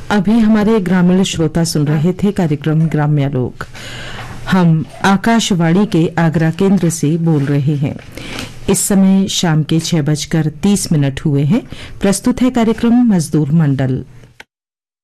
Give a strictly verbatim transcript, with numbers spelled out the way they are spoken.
अभी हमारे ग्रामीण श्रोता सुन रहे थे कार्यक्रम ग्राम्य लोक। हम आकाशवाणी के आगरा केंद्र से बोल रहे हैं। इस समय शाम के छह बजकर तीस मिनट हुए हैं। प्रस्तुत है कार्यक्रम मजदूर मंडल।